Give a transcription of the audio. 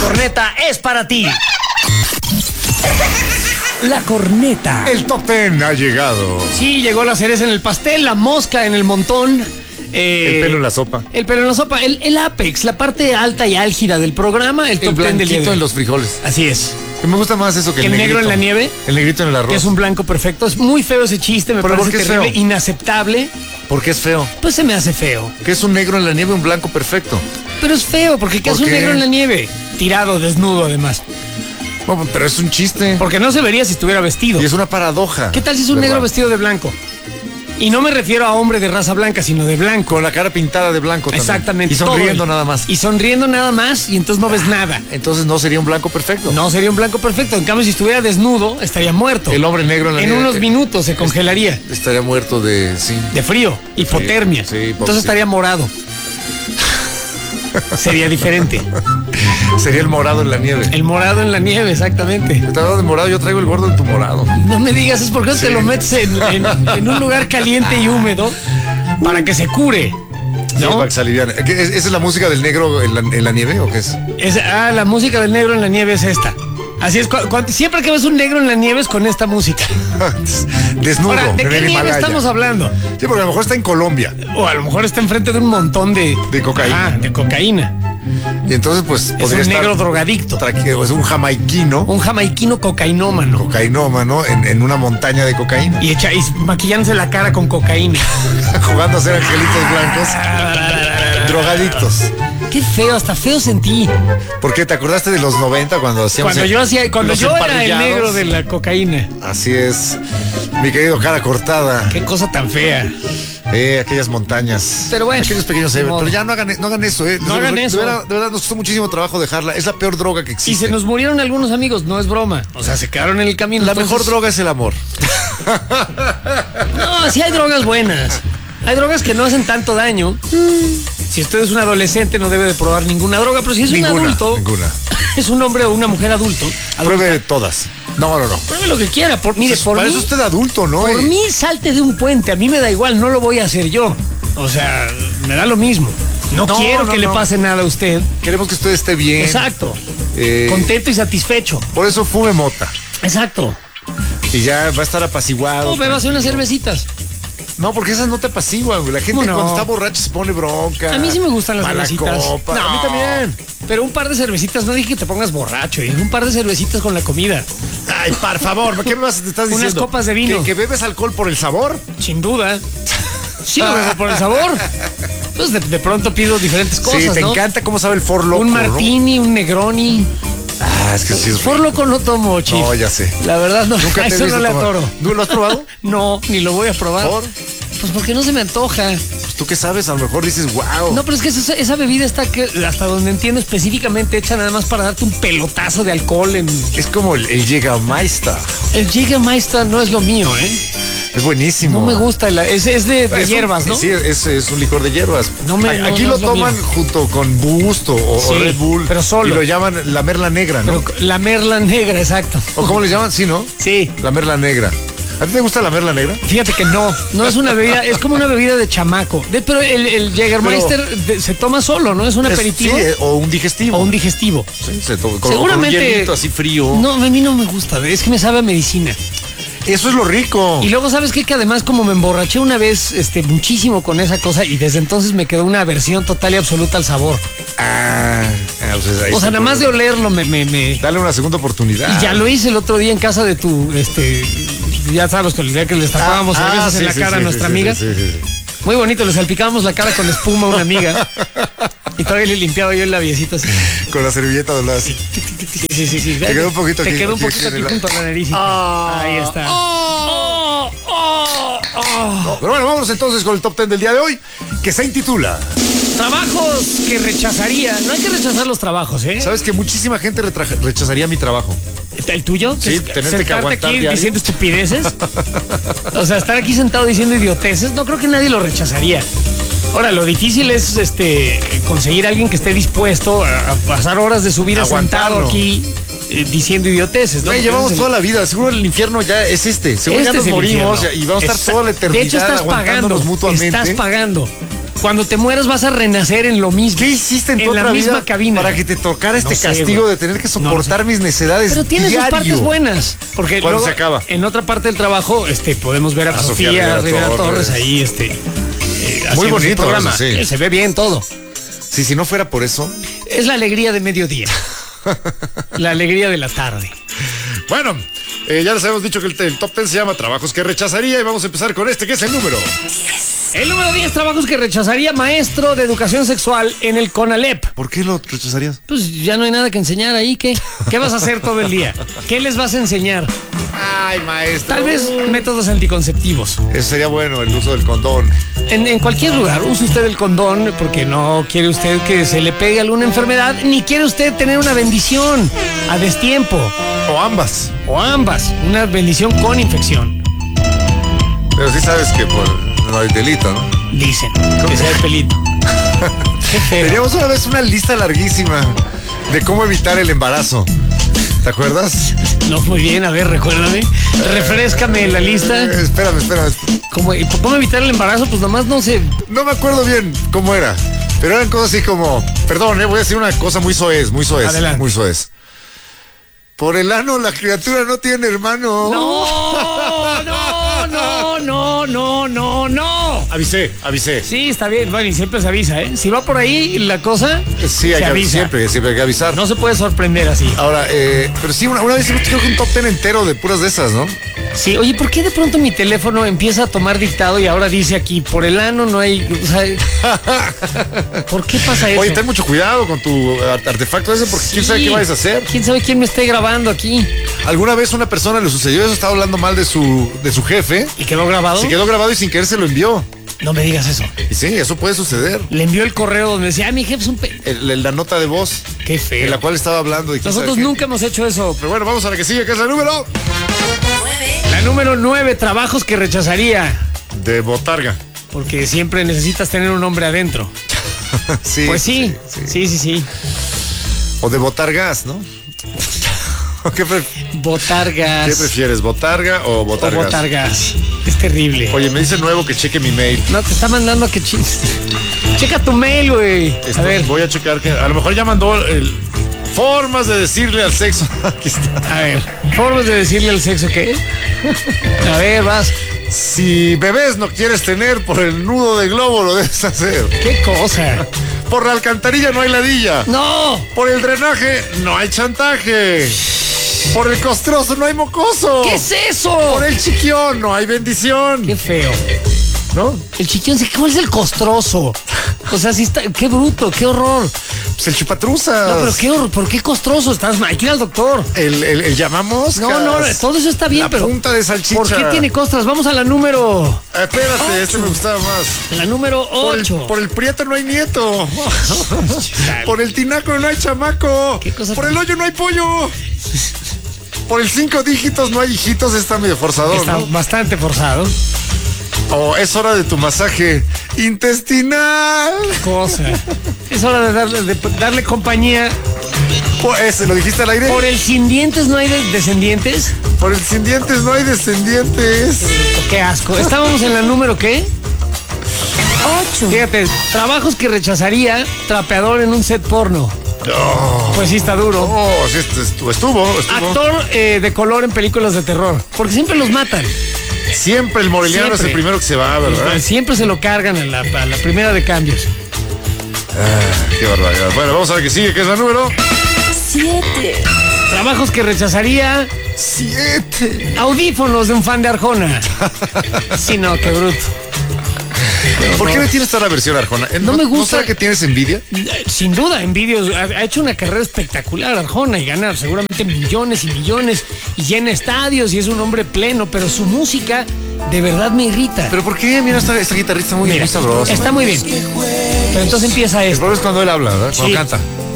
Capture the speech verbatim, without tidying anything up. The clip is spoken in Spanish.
corneta es para ti. La corneta. El top ten ha llegado. Sí, llegó la cereza en el pastel, la mosca en el montón. Eh, el pelo en la sopa. El pelo en la sopa. El, el apex, la parte alta y álgida del programa. El, El top ten del día de blanquito hoy. en los frijoles. Así es. Que me gusta más eso que ¿Que el el negro negrito. en la nieve? El negrito en el arroz. Que es un blanco perfecto. Es muy feo ese chiste, me ¿Pero por parece qué es terrible, feo? inaceptable. ¿Por qué es feo? Pues se me hace feo. Que es un negro en la nieve, un blanco perfecto. Pero es feo, porque ¿qué ¿Por hace un qué? negro en la nieve? Tirado, desnudo además. Bueno, pero es un chiste. Porque no se vería si estuviera vestido. Y es una paradoja. ¿Qué tal si es un ¿verdad? negro vestido de blanco? Y no me refiero a hombre de raza blanca, sino de blanco. Con la cara pintada de blanco también. Exactamente. Y sonriendo todo. nada más. Y sonriendo nada más, y entonces no ves nada. Entonces no sería un blanco perfecto. No sería un blanco perfecto. En cambio, si estuviera desnudo, estaría muerto. El hombre negro en la En nieve. unos minutos se congelaría. Estaría muerto de... Sí. De frío, hipotermia. sí, Entonces pobrecito. estaría morado. Sería diferente. Sería el morado en la nieve. El morado en la nieve, exactamente. Te hablando de morado, yo traigo el gordo en tu morado. No me digas, es porque Sí. te lo metes en, en- en un lugar caliente y húmedo para que se cure. Sí, ¿No? para que se aliviane. ¿Qué es- ¿Esa es la música del negro en la, en la nieve o qué es? Es- ah, la música del negro en la nieve es esta. Así es, cu- cu- siempre que ves un negro en la nieve es con esta música. Desnudo. Ahora, ¿de en qué el nieve Himalaya. estamos hablando? Sí, porque a lo mejor está en Colombia. O a lo mejor está enfrente de un montón de... De cocaína. Ajá, de cocaína. Y entonces, pues, Es podría un estar... negro drogadicto. tranquilo, es un jamaiquino, Un jamaiquino cocainómano. cocainómano, en, en una montaña de cocaína. Y, echa, y maquillándose la cara con cocaína. Jugando a ser angelitos blancos. Drogadictos. Qué feo, hasta feo sentí. ¿Por qué? ¿Te acordaste de los noventa cuando hacíamos... Cuando el- yo hacía, cuando los yo era el emparrillados? negro de la cocaína. Así es. Mi querido cara cortada. Qué cosa tan fea. Eh, aquellas montañas. Pero bueno, Aquellos pequeños ni Everett. modo. Pero ya no hagan, no hagan eso, eh. No hagan de, eso. verdad, de verdad, nos costó muchísimo trabajo dejarla. Es la peor droga que Y existe. se nos murieron algunos amigos, no es broma. O sea, se quedaron en el camino. La entonces- mejor droga es el amor. No, sí hay drogas buenas. Hay drogas que no hacen tanto daño. Si usted es un adolescente no debe de probar ninguna droga, pero si es Ninguna, un adulto, ninguna. es un hombre o una mujer adulto, adulta, Pruebe todas. No, no, no. pruebe lo que quiera. Por, mire, Pues, por para mí, eso usted adulto, ¿no? por Eh, mí salte de un puente. A mí me da igual, no lo voy a hacer yo. O sea, me da lo mismo. No, No, quiero no, que le no. pase nada a usted. Queremos que usted esté bien. Exacto. Eh, Contento y satisfecho. Por eso fume mota. Exacto. Y ya va a estar apaciguado. No, bebas unas cervecitas. No, porque esas no te apaciguan, güey. La gente ¿Cómo no? cuando está borracha se pone bronca. A mí sí me gustan las Mala cervecitas. copa. No. A mí también. Pero un par de cervecitas, no dije que te pongas borracho, dije un par de cervecitas con la comida. Ay, por favor, ¿por qué me vas, te estás Unas diciendo? copas de vino. ¿Que, que bebes alcohol por el sabor? Sin duda. Sí, lo bebo por el sabor. Pues de, de pronto pido diferentes cosas, sí, te ¿no? encanta cómo sabe el For Loco, Un ¿no? martini, un negroni. Ah, es que sí es For rico. Loco no tomo, chief. No, ya sé. La verdad no. Nunca te he Eso visto no le tomar. atoro. ¿No lo has probado? No, ni lo voy a probar. ¿Por? Pues porque no se me antoja. Pues tú qué sabes, a lo mejor dices, wow. No, pero es que esa, esa bebida está que, hasta donde entiendo específicamente hecha nada más para darte un pelotazo de alcohol en... Es como el, el Jägermeister. El Jägermeister no es lo mío, ¿eh? Es buenísimo. No me gusta, la- es, es de, de Es un- hierbas, ¿no? Sí, es, es un licor de hierbas. No me- Ay, no, Aquí no lo es lo toman mío. junto con Boost o, o Sí, Red Bull. pero solo. Y lo llaman la merla negra, ¿no? Pero la merla negra, exacto. ¿O cómo le llaman? Sí, ¿no? Sí. La merla negra. ¿A ti te gusta la merla negra? Fíjate que no, no es una bebida, es como una bebida de chamaco. De- pero el, el Jägermeister de- se toma solo, ¿no? Es un Es- aperitivo sí, eh, o un digestivo. o un digestivo. Sí, se toma con, Seguramente. con un hielito así frío. No, a mí no me gusta, es que me sabe a medicina. Eso es lo rico. Y luego, ¿sabes qué? Que además como me emborraché una vez este, muchísimo con esa cosa y desde entonces me quedó una aversión total y absoluta al sabor. Ah, ah, pues ahí O está sea, el nada más de problema. olerlo me... me, me- Dale una segunda oportunidad. Y ya lo hice el otro día en casa de tu, este, ya sabes, que el día que le destapábamos Ah, cervezas ah, en sí, la sí, cara sí, a nuestra sí, amiga. sí, sí, sí. Muy bonito, le salpicábamos la cara con espuma a una amiga. Y todavía le limpiaba yo el labiecito así. Con la servilleta doblada así. Sí, sí, sí, sí. Te quedó un poquito Te aquí, quedó un aquí, poquito aquí aquí en el- junto a la nariz. Ah. Ahí está. Oh, oh, oh. Pero bueno, vámonos entonces con el top ten del día de hoy, que se intitula. Trabajos que rechazaría. No hay que rechazar los trabajos, ¿eh? ¿Sabes que muchísima gente retra- rechazaría mi trabajo? ¿El tuyo? Sí, Es- tenerte que sentarte aguantar aquí diario. diciendo estupideces. O sea, estar aquí sentado diciendo idioteces, no creo que nadie lo rechazaría. Ahora, lo difícil es este conseguir a alguien que esté dispuesto a, a pasar horas de su vida Aguantarlo. sentado aquí eh, diciendo idioteces, ¿no? Güey, Porque llevamos ese es el- toda la vida, seguro el infierno ya es este. Seguro Este ya nos es el morimos infierno. y vamos a estar Está- toda la eternidad de hecho, estás pagando. aguantándonos mutuamente. Estás pagando. cuando te mueras vas a renacer en lo mismo. ¿Qué hiciste en, en tu la otra misma vida cabina para que te tocara este No sé, castigo güey. de tener que No soportar lo sé. mis necedades Pero tiene diario? sus partes buenas. Porque ¿Cuándo luego, se acaba? en otra parte del trabajo, este, podemos ver a, A Sofía, Sofía Rivera Rivera Torres. Torres ahí, este, eh, haciendo su bonito programa. eso, sí. Eh, Se ve bien todo. Sí, si no fuera por eso. Es la alegría de mediodía. La alegría de la tarde. Bueno, eh, ya les habíamos dicho que el, el top ten se llama Trabajos que rechazaría y vamos a empezar con este, que es el número. El número diez, trabajos que rechazaría maestro de educación sexual en el CONALEP. ¿Por qué lo rechazarías? Pues ya no hay nada que enseñar ahí. ¿Qué? ¿Qué vas a hacer todo el día? ¿Qué les vas a enseñar? Ay, maestro. Tal vez métodos anticonceptivos. Eso sería bueno, el uso del condón. En, en cualquier lugar, use usted el condón porque no quiere usted que se le pegue alguna enfermedad, ni quiere usted tener una bendición a destiempo. O ambas. O ambas, una bendición con infección. Pero sí sabes que por, no hay delito, ¿no? Dicen, que sea el pelito. Qué feo. Teníamos una vez una lista larguísima de cómo evitar el embarazo. ¿Te acuerdas? No, muy bien, a ver, recuérdame. Refréscame la lista. Eh, espérame, espérame. ¿Cómo, ¿Cómo evitar el embarazo? Pues nomás no sé. No me acuerdo bien cómo era, pero eran cosas así como, perdón, eh, voy a decir una cosa muy soez, muy soez, Adelante. muy soez. Por el ano la criatura no tiene hermano. No, no, no, no, no, no, no. Avisé, avisé. Sí, está bien. Bueno, y siempre se avisa, ¿eh? Si va por ahí la cosa, Sí, hay se que, avisa. siempre, siempre hay que avisar. No se puede sorprender así. Ahora, eh, pero sí, una, una vez creo que un top ten entero de puras de esas, ¿no? Sí, oye, ¿por qué de pronto mi teléfono empieza a tomar dictado y ahora dice aquí, por el ano no hay... O sea, ¿por qué pasa eso? Oye, ten mucho cuidado con tu art- artefacto ese porque quién sabe Sí. qué vayas a hacer. ¿Quién sabe quién me esté grabando aquí? Alguna vez una persona le sucedió eso, estaba hablando mal de su, de su jefe, ¿Y quedó grabado? se quedó grabado y sin querer se lo envió. No me digas eso. Y sí, eso puede suceder. Le envió el correo donde decía, ah, mi jefe es un... Pe... El- el- la nota de voz Qué feo. en la cual estaba hablando. Y quién sabe Nosotros qué. nunca hemos hecho eso. Pero bueno, vamos a la que sigue, que es la número La número nueve, trabajos que rechazaría. de botarga. Porque siempre necesitas tener un hombre adentro. Sí. Pues sí, sí, sí, sí. O de botargas, ¿no? ¿Qué, pre- Botargas. qué prefieres, botarga o O botargas? botargas. Es terrible. Oye, me dice nuevo que cheque mi mail. No, te está mandando a que... chi- Checa tu mail, güey. A Esto- ver, Voy a checar que a lo mejor ya mandó el, formas de decirle al sexo. Aquí está. a ver. ¿Formas de decirle al sexo qué? A ver, vas. Si bebés no quieres tener, por el nudo de globo lo debes hacer. ¿Qué cosa? Por la alcantarilla no hay ladilla. ¡No! Por el drenaje no hay chantaje. Por el costroso no hay mocoso. ¿Qué es eso? Por el chiquión no hay bendición. Qué feo. ¿No? El chiquión, ¿cuál es el costroso? O sea, sí está... Qué bruto, qué horror. Pues el chupatruzas. No, pero qué horror, ¿por qué costroso? Estás mal. Hay que ir al doctor. El, el, el llamamos. No, no, todo eso está bien, la pero... punta de salchicha. ¿Por qué tiene costras? Vamos a la número... Ah, espérate, este me gustaba más. La número Por el, ocho. por el prieto no hay nieto. Por el tinaco no hay chamaco. ¿Qué cosa Por tan- el hoyo no hay pollo. Por el cinco dígitos no hay hijitos. Está medio forzador, Está ¿no? bastante forzado. O es hora de tu masaje intestinal. Cosa. Es hora de darle, de darle compañía. Por ese, ¿lo dijiste al aire? Por el sin dientes no hay de- descendientes. Por el sin dientes no hay descendientes. Qué asco. Estábamos en la número ¿qué? ocho, Fíjate, trabajos que rechazaría trapeador en un set porno. Oh, Pues sí está duro. oh, sí, estu- estuvo, estuvo. estuvo. Actor eh, de color en películas de terror. Porque siempre los matan. Siempre el moreliano Siempre. es el primero que se va, ¿verdad? Siempre se lo cargan a la, a la primera de cambios. Qué barbaridad. Bueno, vamos a ver qué sigue, que es la número siete, Trabajos que rechazaría siete. audífonos de un fan de Arjona. Sí, no, qué bruto. ¿Por qué le tienes toda la versión Arjona? No me gusta- ¿No será que tienes envidia? Sin duda, en vídeos ha, ha hecho una carrera espectacular Arjona y gana seguramente millones y millones y llena estadios y es un hombre pleno, pero su música de verdad me irrita. ¿Pero por qué? Mira, esta, esta guitarrista muy, Mira, muy sabrosa. está muy bien. Pero entonces empieza El esto. problema es cuando él habla, ¿verdad? Cuando Sí. canta.